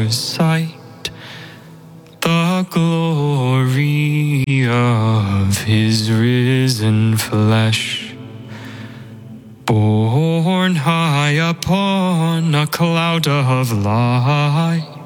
sight the glory of his risen flesh, borne high upon a cloud of light.